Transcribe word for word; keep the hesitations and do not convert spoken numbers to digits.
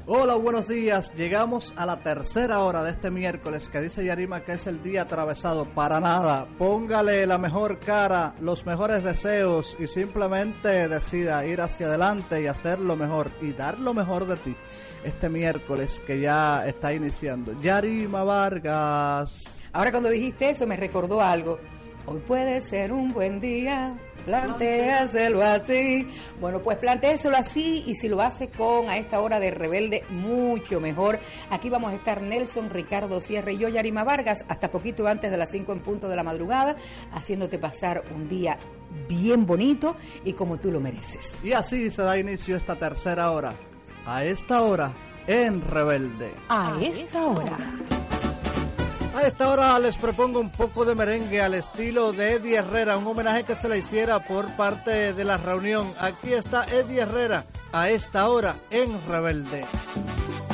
Hola, buenos días. Llegamos a la tercera hora de este miércoles que dice Yarima que es el día atravesado. Para nada. Póngale la mejor cara, los mejores deseos y simplemente decida ir hacia adelante y hacer lo mejor y dar lo mejor de ti. Este miércoles que ya está iniciando. Yarima Vargas. Ahora cuando dijiste eso me recordó algo. Hoy puede ser un buen día, plantéaselo así. Bueno, pues plantéaselo así, y si lo hace con a esta hora de Rebelde, mucho mejor. Aquí vamos a estar Nelson, Ricardo Sierra y yo, Yarima Vargas, hasta poquito antes de las cinco en punto de la madrugada, haciéndote pasar un día bien bonito y como tú lo mereces. Y así se da inicio esta tercera hora. A esta hora, en Rebelde. A esta hora. A esta hora les propongo un poco de merengue al estilo de Eddie Herrera, un homenaje que se le hiciera por parte de la reunión. Aquí está Eddie Herrera, a esta hora en Rebelde.